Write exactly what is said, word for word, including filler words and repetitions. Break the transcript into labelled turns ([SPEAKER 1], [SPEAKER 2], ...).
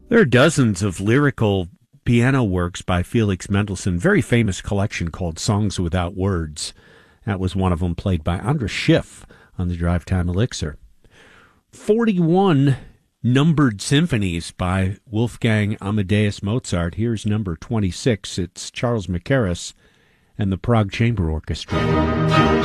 [SPEAKER 1] There are dozens of lyrical piano works by Felix Mendelssohn, very famous collection called Songs Without Words. That was one of them, played by Andras Schiff on the Drive Time Elixir. forty-one numbered symphonies by Wolfgang Amadeus Mozart. Here's number twenty-six. It's Charles Mackerras and the Prague Chamber Orchestra.